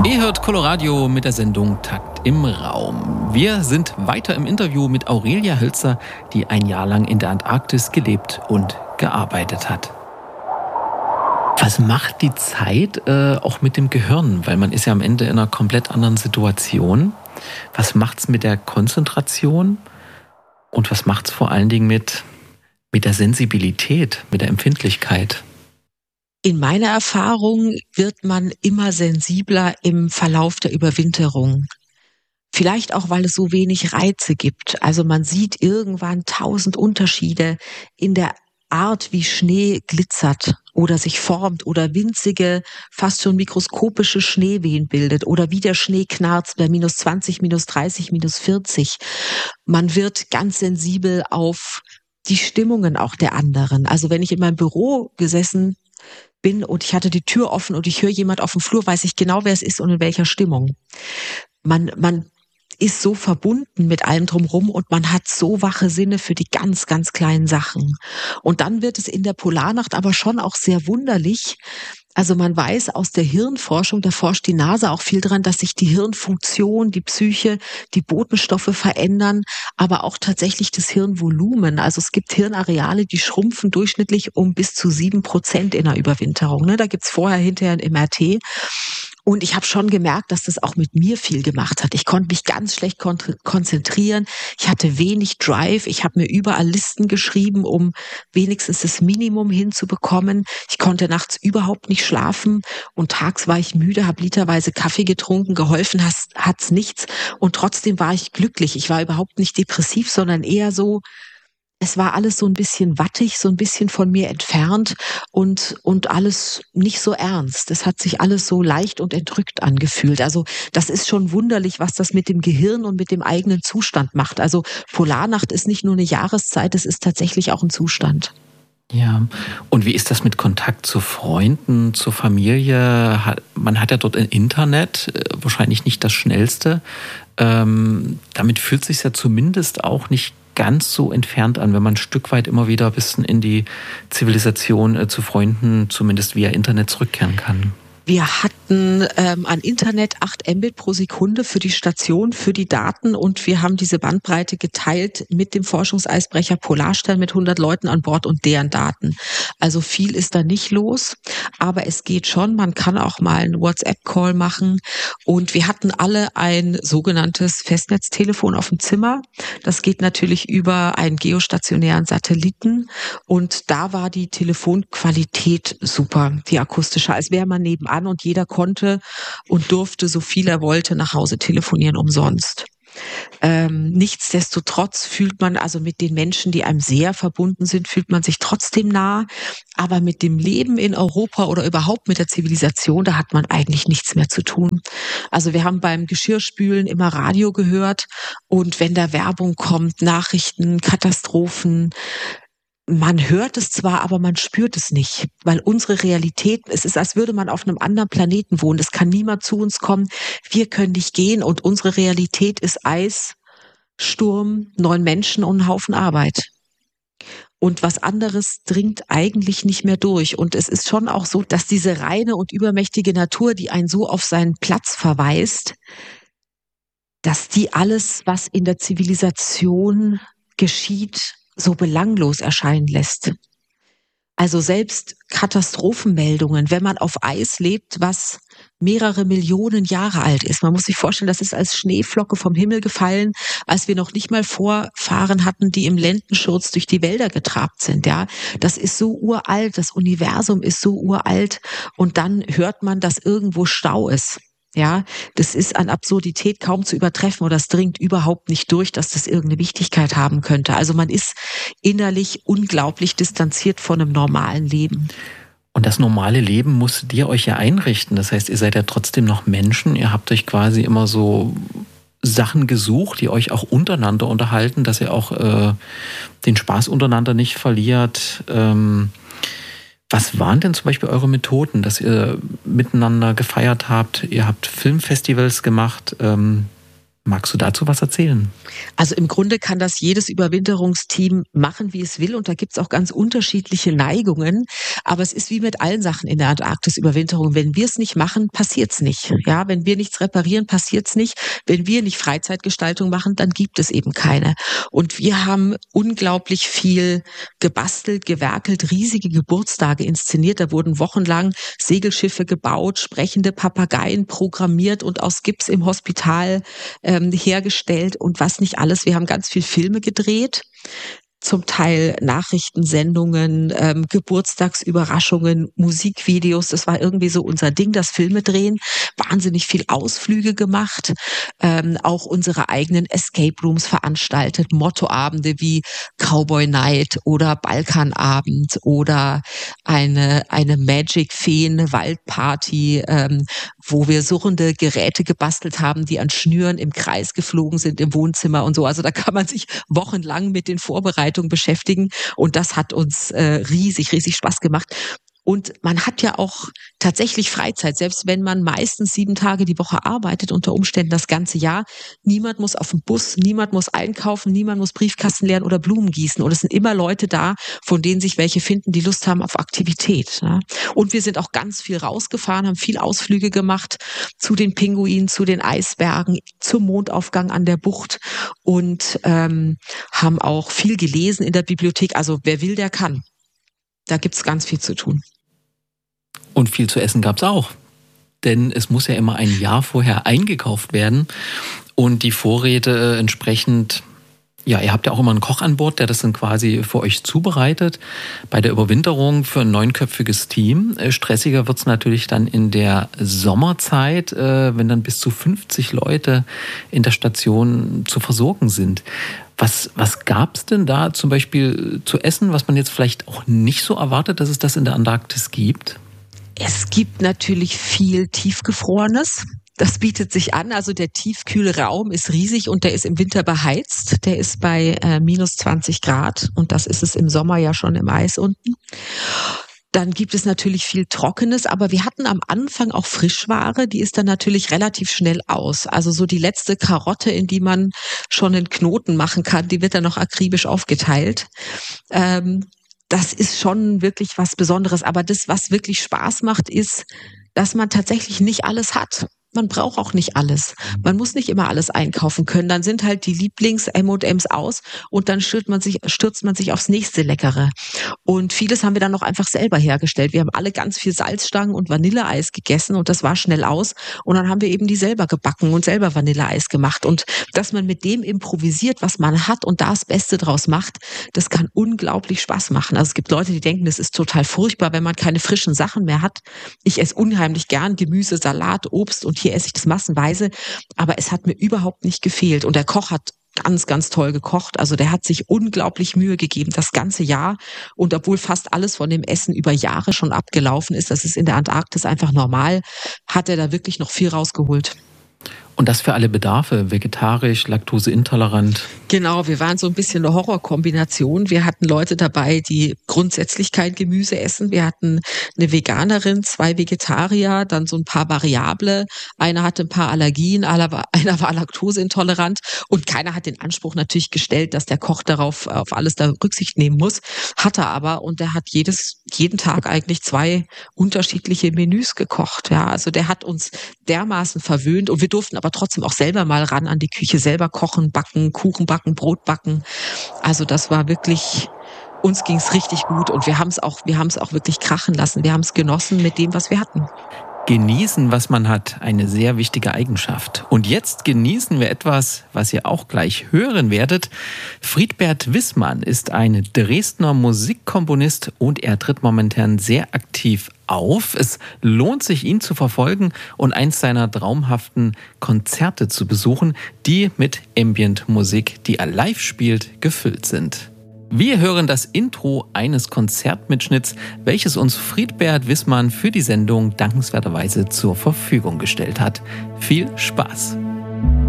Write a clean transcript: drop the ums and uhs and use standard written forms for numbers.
Ihr hört Coloradio mit der Sendung Takt im Raum. Wir sind weiter im Interview mit Aurelia Hölzer, die ein Jahr lang in der Antarktis gelebt und gearbeitet hat. Was macht die Zeit auch mit dem Gehirn? Weil man ist ja am Ende in einer komplett anderen Situation. Was macht's mit der Konzentration? Und was macht's vor allen Dingen mit der Sensibilität, mit der Empfindlichkeit? In meiner Erfahrung wird man immer sensibler im Verlauf der Überwinterung. Vielleicht auch, weil es so wenig Reize gibt. Also man sieht irgendwann 1000 Unterschiede in der Art, wie Schnee glitzert oder sich formt oder winzige, fast schon mikroskopische Schneewehen bildet oder wie der Schnee knarzt bei -20, -30, -40. Man wird ganz sensibel auf die Stimmungen auch der anderen. Also wenn ich in meinem Büro gesessen bin und ich hatte die Tür offen und ich höre jemand auf dem Flur, weiß ich genau, wer es ist und in welcher Stimmung. Man ist so verbunden mit allem drumherum und man hat so wache Sinne für die ganz, ganz kleinen Sachen. Und dann wird es in der Polarnacht aber schon auch sehr wunderlich. Also man weiß aus der Hirnforschung, da forscht die NASA auch viel dran, dass sich die Hirnfunktion, die Psyche, die Botenstoffe verändern, aber auch tatsächlich das Hirnvolumen. Also es gibt Hirnareale, die schrumpfen durchschnittlich um bis zu 7% in der Überwinterung. Da gibt's vorher, hinterher ein MRT. Und ich habe schon gemerkt, dass das auch mit mir viel gemacht hat. Ich konnte mich ganz schlecht konzentrieren. Ich hatte wenig Drive. Ich habe mir überall Listen geschrieben, um wenigstens das Minimum hinzubekommen. Ich konnte nachts überhaupt nicht schlafen und tags war ich müde, habe literweise Kaffee getrunken. Geholfen hat's nichts. Und trotzdem war ich glücklich. Ich war überhaupt nicht depressiv, sondern eher so, es war alles so ein bisschen wattig, so ein bisschen von mir entfernt und alles nicht so ernst. Es hat sich alles so leicht und entrückt angefühlt. Also, das ist schon wunderlich, was das mit dem Gehirn und mit dem eigenen Zustand macht. Also, Polarnacht ist nicht nur eine Jahreszeit, es ist tatsächlich auch ein Zustand. Ja, und wie ist das mit Kontakt zu Freunden, zur Familie? Man hat ja dort ein Internet, wahrscheinlich nicht das schnellste. Damit fühlt es sich ja zumindest auch nicht ganz so entfernt an, wenn man ein Stück weit immer wieder ein bisschen in die Zivilisation zu Freunden, zumindest via Internet, zurückkehren kann. Wir hatten an Internet 8 Mbit pro Sekunde für die Station, für die Daten und wir haben diese Bandbreite geteilt mit dem Forschungseisbrecher Polarstern mit 100 Leuten an Bord und deren Daten. Also viel ist da nicht los, aber es geht schon. Man kann auch mal einen WhatsApp-Call machen und wir hatten alle ein sogenanntes Festnetztelefon auf dem Zimmer. Das geht natürlich über einen geostationären Satelliten und da war die Telefonqualität super, die akustische, als wäre man nebenan und jeder konnte und durfte, so viel er wollte, nach Hause telefonieren umsonst. Nichtsdestotrotz fühlt man also mit den Menschen, die einem sehr verbunden sind, fühlt man sich trotzdem nah. Aber mit dem Leben in Europa oder überhaupt mit der Zivilisation, da hat man eigentlich nichts mehr zu tun. Also wir haben beim Geschirrspülen immer Radio gehört und wenn da Werbung kommt, Nachrichten, Katastrophen, man hört es zwar, aber man spürt es nicht, weil unsere Realität, es ist, als würde man auf einem anderen Planeten wohnen. Es kann niemand zu uns kommen. Wir können nicht gehen und unsere Realität ist Eis, Sturm, 9 Menschen und ein Haufen Arbeit. Und was anderes dringt eigentlich nicht mehr durch. Und es ist schon auch so, dass diese reine und übermächtige Natur, die einen so auf seinen Platz verweist, dass die alles, was in der Zivilisation geschieht, so belanglos erscheinen lässt. Also selbst Katastrophenmeldungen, wenn man auf Eis lebt, was mehrere Millionen Jahre alt ist. Man muss sich vorstellen, das ist als Schneeflocke vom Himmel gefallen, als wir noch nicht mal Vorfahren hatten, die im Lendenschurz durch die Wälder getrabt sind. Ja, das ist so uralt, das Universum ist so uralt und dann hört man, dass irgendwo Stau ist. Ja, das ist an Absurdität kaum zu übertreffen oder es dringt überhaupt nicht durch, dass das irgendeine Wichtigkeit haben könnte. Also man ist innerlich unglaublich distanziert von einem normalen Leben. Und das normale Leben musstet ihr euch ja einrichten. Das heißt, ihr seid ja trotzdem noch Menschen. Ihr habt euch quasi immer so Sachen gesucht, die euch auch untereinander unterhalten, dass ihr auch den Spaß untereinander nicht verliert. Was waren denn zum Beispiel eure Methoden, dass ihr miteinander gefeiert habt? Ihr habt Filmfestivals gemacht. Magst du dazu was erzählen? Also im Grunde kann das jedes Überwinterungsteam machen, wie es will. Und da gibt's auch ganz unterschiedliche Neigungen. Aber es ist wie mit allen Sachen in der Antarktis-Überwinterung. Wenn wir es nicht machen, passiert's nicht. Ja, wenn wir nichts reparieren, passiert's nicht. Wenn wir nicht Freizeitgestaltung machen, dann gibt es eben keine. Und wir haben unglaublich viel gebastelt, gewerkelt, riesige Geburtstage inszeniert. Da wurden wochenlang Segelschiffe gebaut, sprechende Papageien programmiert und aus Gips im Hospital hergestellt und was nicht alles. Wir haben ganz viel Filme gedreht, zum Teil Nachrichtensendungen, Geburtstagsüberraschungen, Musikvideos. Das war irgendwie so unser Ding, das Filme drehen. Wahnsinnig viel Ausflüge gemacht, auch unsere eigenen Escape Rooms veranstaltet, Mottoabende wie Cowboy Night oder Balkanabend oder eine Magic Feen Waldparty, wo wir surrende Geräte gebastelt haben, die an Schnüren im Kreis geflogen sind im Wohnzimmer und so. Also da kann man sich wochenlang mit den Vorbereitungen beschäftigen und das hat uns riesig Spaß gemacht. Und man hat ja auch tatsächlich Freizeit, selbst wenn man meistens 7 Tage die Woche arbeitet, unter Umständen das ganze Jahr. Niemand muss auf den Bus, niemand muss einkaufen, niemand muss Briefkasten leeren oder Blumen gießen. Und es sind immer Leute da, von denen sich welche finden, die Lust haben auf Aktivität. Ne? Und wir sind auch ganz viel rausgefahren, haben viel Ausflüge gemacht zu den Pinguinen, zu den Eisbergen, zum Mondaufgang an der Bucht und haben auch viel gelesen in der Bibliothek. Also wer will, der kann. Da gibt's ganz viel zu tun. Und viel zu essen gab's auch. Denn es muss ja immer ein Jahr vorher eingekauft werden und die Vorräte entsprechend, ja, ihr habt ja auch immer einen Koch an Bord, der das dann quasi für euch zubereitet. Bei der Überwinterung für ein 9-köpfiges Team. Stressiger wird's natürlich dann in der Sommerzeit, wenn dann bis zu 50 Leute in der Station zu versorgen sind. Was gab's denn da zum Beispiel zu essen, was man jetzt vielleicht auch nicht so erwartet, dass es das in der Antarktis gibt? Es gibt natürlich viel Tiefgefrorenes. Das bietet sich an. Also der tiefkühle Raum ist riesig und der ist im Winter beheizt. Der ist bei minus 20 Grad und das ist es im Sommer ja schon im Eis unten. Dann gibt es natürlich viel Trockenes, aber wir hatten am Anfang auch Frischware, die ist dann natürlich relativ schnell aus. Also so die letzte Karotte, in die man schon einen Knoten machen kann, die wird dann noch akribisch aufgeteilt. Das ist schon wirklich was Besonderes. Aber das, was wirklich Spaß macht, ist, dass man tatsächlich nicht alles hat. Man braucht auch nicht alles. Man muss nicht immer alles einkaufen können. Dann sind halt die Lieblings-M&Ms aus und dann stürzt man sich aufs nächste Leckere. Und vieles haben wir dann noch einfach selber hergestellt. Wir haben alle ganz viel Salzstangen und Vanilleeis gegessen und das war schnell aus. Und dann haben wir eben die selber gebacken und selber Vanilleeis gemacht. Und dass man mit dem improvisiert, was man hat und da das Beste draus macht, das kann unglaublich Spaß machen. Also es gibt Leute, die denken, das ist total furchtbar, wenn man keine frischen Sachen mehr hat. Ich esse unheimlich gern Gemüse, Salat, Obst und hier esse ich das massenweise, aber es hat mir überhaupt nicht gefehlt. Und der Koch hat ganz toll gekocht. Also der hat sich unglaublich Mühe gegeben, das ganze Jahr. Und obwohl fast alles von dem Essen über Jahre schon abgelaufen ist, das ist in der Antarktis einfach normal, hat er da wirklich noch viel rausgeholt. Und das für alle Bedarfe, vegetarisch, laktoseintolerant? Genau, wir waren so ein bisschen eine Horrorkombination. Wir hatten Leute dabei, die grundsätzlich kein Gemüse essen. Wir hatten eine Veganerin, 2 Vegetarier, dann so ein paar Variable. Einer hatte ein paar Allergien, einer war laktoseintolerant und keiner hat den Anspruch natürlich gestellt, dass der Koch darauf auf alles da Rücksicht nehmen muss. Hat er aber und der hat jeden Tag eigentlich 2 unterschiedliche Menüs gekocht. Ja, also der hat uns dermaßen verwöhnt und wir durften aber trotzdem auch selber mal ran an die Küche, selber kochen, backen, Kuchen backen, Brot backen. Also das war wirklich, uns ging's richtig gut und wir haben es auch wirklich krachen lassen. Wir haben es genossen mit dem, was wir hatten. Genießen, was man hat, eine sehr wichtige Eigenschaft. Und jetzt genießen wir etwas, was ihr auch gleich hören werdet. Friedbert Wissmann ist ein Dresdner Musikkomponist und er tritt momentan sehr aktiv auf. Es lohnt sich, ihn zu verfolgen und eins seiner traumhaften Konzerte zu besuchen, die mit Ambient-Musik, die er live spielt, gefüllt sind. Wir hören das Intro eines Konzertmitschnitts, welches uns Friedbert Wissmann für die Sendung dankenswerterweise zur Verfügung gestellt hat. Viel Spaß!